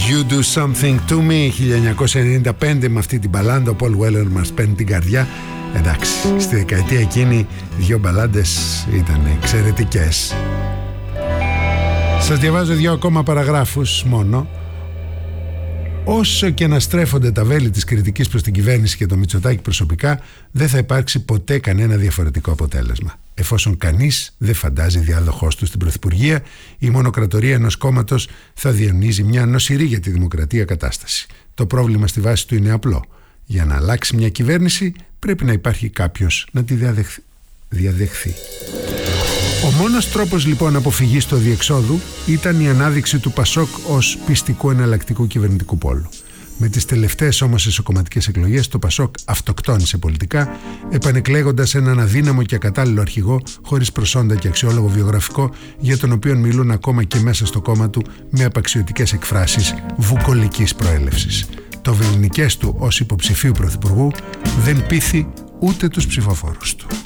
You Do Something To Me, 1995. Με αυτή την μπαλάντα ο Paul Weller μας παίρνει την καρδιά. Εντάξει, στη δεκαετία εκείνη δύο μπαλάντες ήταν εξαιρετικές. Σας διαβάζω δύο ακόμα παραγράφους μόνο. Όσο και να στρέφονται τα βέλη της κριτικής προς την κυβέρνηση και το Μητσοτάκη προσωπικά, δεν θα υπάρξει ποτέ κανένα διαφορετικό αποτέλεσμα. Εφόσον κανείς δεν φαντάζει διάδοχός του στην Πρωθυπουργία, η μονοκρατορία ενός κόμματος θα διαιωνίζει μια νοσηρή για τη δημοκρατία κατάσταση. Το πρόβλημα στη βάση του είναι απλό. Για να αλλάξει μια κυβέρνηση πρέπει να υπάρχει κάποιος να τη διαδεχθεί. Ο μόνος τρόπος λοιπόν αποφυγής του αδιεξόδου ήταν η ανάδειξη του ΠΑΣΟΚ ως πιστικού εναλλακτικού κυβερνητικού πόλου. Με τις τελευταίες όμως εσωκομματικές εκλογές το ΠΑΣΟΚ αυτοκτόνησε πολιτικά, επανεκλέγοντας έναν αδύναμο και ακατάλληλο αρχηγό χωρίς προσόντα και αξιόλογο βιογραφικό, για τον οποίο μιλούν ακόμα και μέσα στο κόμμα του με απαξιωτικές εκφράσεις βουκολικής προέλευσης. Το βεϊνικές του ως υποψηφίου πρωθυπουργού δεν πείθει ούτε τους ψηφοφόρους του.